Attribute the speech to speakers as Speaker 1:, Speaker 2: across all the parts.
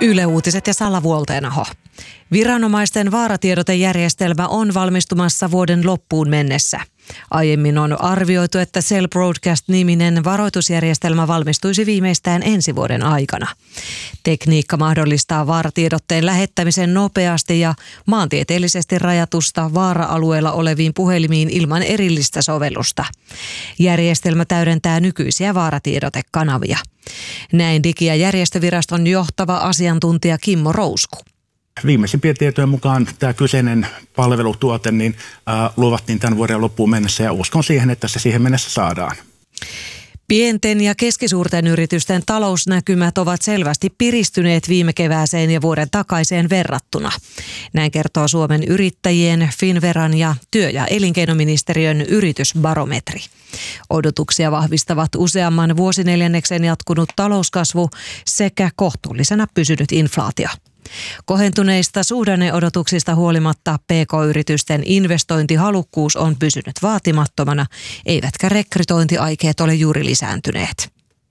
Speaker 1: Yle Uutiset ja Salla Vuolteenaho. Viranomaisten vaaratiedotejärjestelmä on valmistumassa vuoden loppuun mennessä. Aiemmin on arvioitu, että Cell Broadcast-niminen varoitusjärjestelmä valmistuisi viimeistään ensi vuoden aikana. Tekniikka mahdollistaa vaaratiedotteen lähettämisen nopeasti ja maantieteellisesti rajatusta vaara-alueella oleviin puhelimiin ilman erillistä sovellusta. Järjestelmä täydentää nykyisiä vaaratiedotekanavia. Näin Digi- ja järjestöviraston johtava asiantuntija Kimmo Rousku.
Speaker 2: Viimeisimpien tietojen mukaan tämä kyseinen palvelutuote luvattiin tämän vuoden loppuun mennessä ja uskon siihen, että se siihen mennessä saadaan.
Speaker 1: Pienten ja keskisuurten yritysten talousnäkymät ovat selvästi piristyneet viime kevääseen ja vuoden takaiseen verrattuna. Näin kertoo Suomen yrittäjien, Finnveran ja työ- ja elinkeinoministeriön yritysbarometri. Odotuksia vahvistavat useamman vuosineljänneksen jatkunut talouskasvu sekä kohtuullisena pysynyt inflaatio. Kohentuneista suhdanneodotuksista huolimatta PK-yritysten investointihalukkuus on pysynyt vaatimattomana, eivätkä rekrytointiaikeet ole juuri lisääntyneet.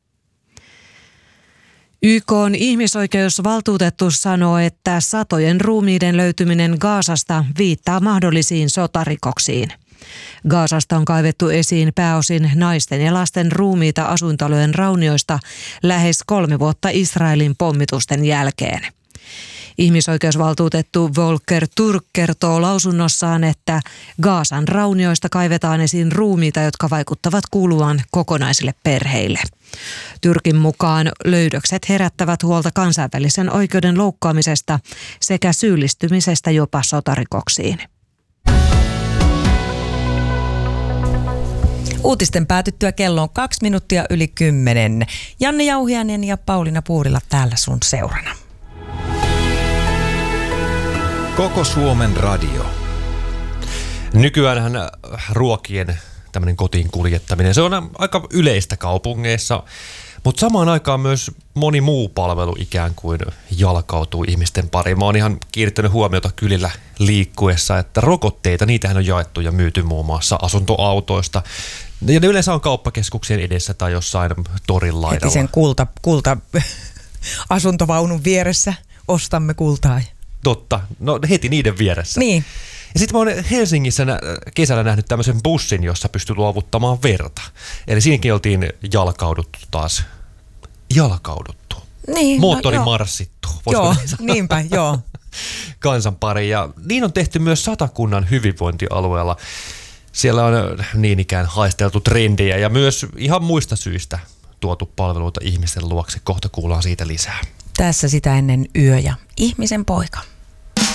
Speaker 1: YK:n ihmisoikeusvaltuutettu sanoo, että satojen ruumiiden löytyminen Gazasta viittaa mahdollisiin sotarikoksiin. Gazasta on kaivettu esiin pääosin naisten ja lasten ruumiita asuintalojen raunioista lähes 3 vuotta Israelin pommitusten jälkeen. Ihmisoikeusvaltuutettu Volker Turk kertoo lausunnossaan, että Gazan raunioista kaivetaan esiin ruumiita, jotka vaikuttavat kuuluvan kokonaisille perheille. Turkin mukaan löydökset herättävät huolta kansainvälisen oikeuden loukkaamisesta sekä syyllistymisestä jopa sotarikoksiin.
Speaker 3: Uutisten päätyttyä kello on 10:02. Janne Jauhiainen ja Pauliina Puurila täällä sun seurana.
Speaker 4: Koko Suomen radio. Nykyäänhän ruokien tämmöinen kotiin kuljettaminen, se on aika yleistä kaupungeissa, mutta samaan aikaan myös moni muu palvelu ikään kuin jalkautuu ihmisten pariin. Mä oon ihan kiinnittänyt huomiota kylillä liikkuessa, että rokotteita, niitähän on jaettu ja myyty muun muassa asuntoautoista. Ja ne yleensä on kauppakeskuksien edessä tai jossain torin laidalla.
Speaker 3: Heti sen kulta asuntovaunun vieressä ostamme kultaa.
Speaker 4: Totta, no heti niiden vieressä.
Speaker 3: Niin.
Speaker 4: Ja sitten mä oon Helsingissä kesällä nähnyt tämmöisen bussin, jossa pystyy luovuttamaan verta. Eli siinäkin oltiin jalkauduttu.
Speaker 3: Niin,
Speaker 4: moottorimarssittu.
Speaker 3: Joo, niinpä, joo.
Speaker 4: Kansan pari. Ja niin on tehty myös Satakunnan hyvinvointialueella. Siellä on niin ikään haisteltu trendejä ja myös ihan muista syistä tuotu palveluita ihmisten luokse. Kohta kuullaan siitä lisää.
Speaker 3: Tässä sitä ennen yö ja ihmisen poika.